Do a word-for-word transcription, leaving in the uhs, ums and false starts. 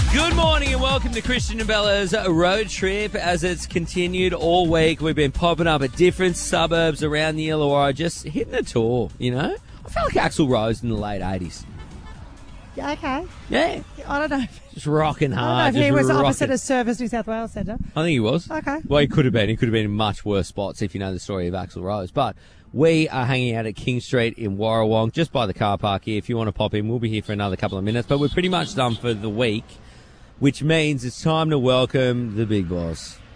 Good morning and welcome to Christian and Bella's road trip. As it's continued all week, we've been popping up at different suburbs around the Illawarra, just hitting a tour, you know? I feel like Axl Rose in the late eighties. Yeah, okay. Yeah. I don't know. Just rocking hard. I don't know if he just was rocking. opposite of Service New South Wales Centre. I think he was. Okay. Well, he could have been. He could have been in much worse spots if you know the story of Axl Rose. But we are hanging out at King Street in Warrawong, just by the car park here. If you want to pop in, we'll be here for another couple of minutes. But we're pretty much done for the week, which means it's time to welcome the big boss.